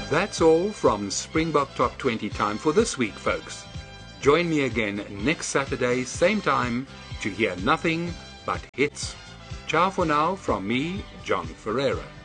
That's all from Springbok Top 20 time for this week, folks. Join me again next Saturday, same time, to hear nothing but hits. Ciao for now from me, John Ferreira.